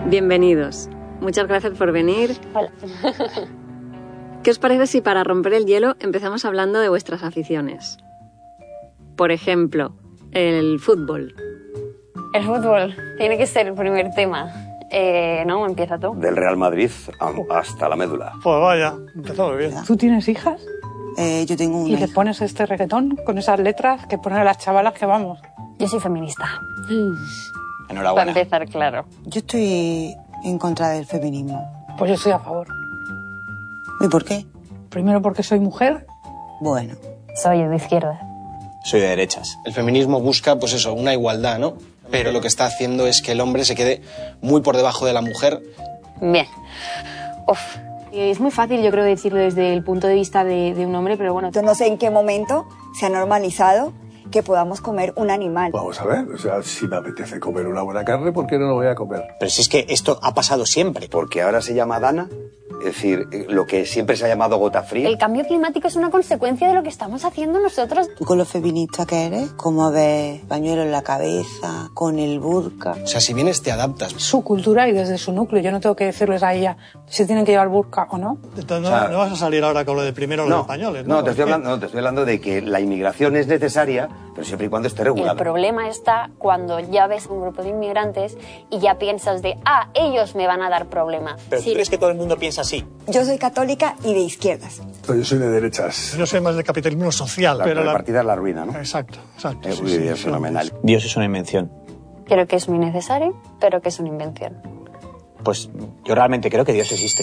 Bienvenidos. Muchas gracias por venir. Hola. ¿Qué os parece si para romper el hielo empezamos hablando de vuestras aficiones? Por ejemplo, el fútbol. El fútbol tiene que ser el primer tema. ¿No? Empieza tú. Del Real Madrid hasta la médula. Pues vaya, empezó muy bien. ¿Tú tienes hijas? Yo tengo una. ¿Y le pones este reggaetón con esas letras que ponen las chavalas que vamos? Yo soy feminista. Enhorabuena. Para empezar, claro. Yo estoy en contra del feminismo. Pues yo estoy a favor. ¿Y por qué? Primero porque soy mujer. Bueno. Soy de izquierda. Soy de derechas. El feminismo busca, pues eso, una igualdad, ¿no? Pero lo que está haciendo es que el hombre se quede muy por debajo de la mujer. Bien. Uf. Es muy fácil, yo creo, decirlo desde el punto de vista de un hombre, pero bueno. Yo no sé en qué momento se ha normalizado que podamos comer un animal. Vamos a ver, o sea, si me apetece comer una buena carne, ¿por qué no lo voy a comer? Pero si es que esto ha pasado siempre. Porque ahora se llama Dana, es decir, lo que siempre se ha llamado gota fría. El cambio climático es una consecuencia de lo que estamos haciendo nosotros. ¿Tú con lo feminista que eres? ¿Cómo ves pañuelo en la cabeza, con el burka? O sea, si vienes te adaptas. Su cultura y desde su núcleo. Yo no tengo que decirles a ella si tienen que llevar burka o no. Entonces, O sea, no vas a salir ahora con lo de primero los españoles, ¿no? No, te estoy hablando de que la inmigración es necesaria, pero siempre y cuando esté regulada. El problema está cuando ya ves un grupo de inmigrantes y ya piensas de, ellos me van a dar problemas. ¿Pero tú crees que todo el mundo piensa así? Yo soy católica y de izquierdas. Yo soy de derechas. Yo soy más del capitalismo social. Pero la partida es la ruina, ¿no? Exacto. Es fenomenal. Dios es una invención. Creo que es muy necesario, pero que es una invención. Pues yo realmente creo que Dios existe.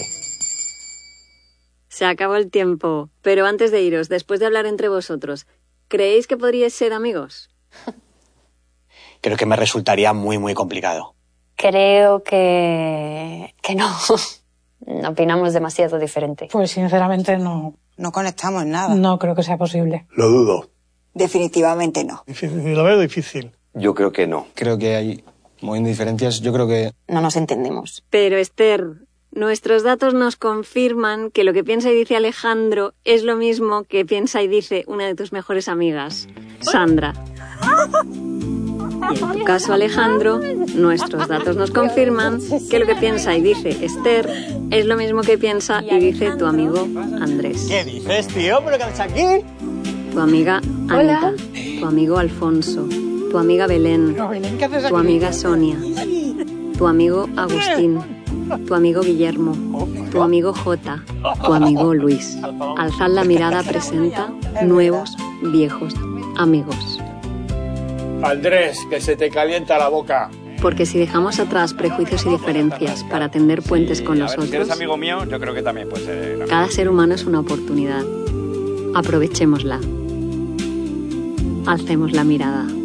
Se acabó el tiempo. Pero antes de iros, después de hablar entre vosotros, ¿creéis que podríais ser amigos? Creo que me resultaría muy, muy complicado. Creo que no. Opinamos demasiado diferente. Pues sinceramente no. No conectamos en nada. No creo que sea posible. Lo dudo. Definitivamente no. Difícil, lo veo difícil. Yo creo que no. Creo que hay muy diferencias. Yo creo que... No nos entendemos. Pero Esther, nuestros datos nos confirman que lo que piensa y dice Alejandro es lo mismo que piensa y dice una de tus mejores amigas, Sandra. Y en tu caso, Alejandro, nuestros datos nos confirman que lo que piensa y dice Esther es lo mismo que piensa y dice tu amigo Andrés. ¿Qué dices, tío? ¿Pero qué haces aquí? Tu amiga Anita, tu amigo Alfonso, tu amiga Belén, ¿Qué haces aquí? tu amiga Sonia, tu amigo Agustín, tu amigo Guillermo, tu amigo Jota, tu amigo Luis. Alzad la mirada presenta nuevos, viejos amigos. Andrés, que se te calienta la boca. Porque si dejamos atrás prejuicios y diferencias para tender puentes con los otros, Si eres amigo mío, yo creo que también puede ser. cada ser humano es una oportunidad. Aprovechémosla. Alcemos la mirada.